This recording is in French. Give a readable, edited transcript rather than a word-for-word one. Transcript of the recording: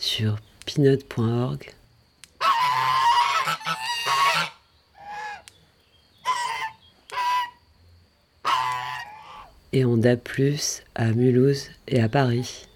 sur pinot.org et en DAB+, à Mulhouse et à Paris.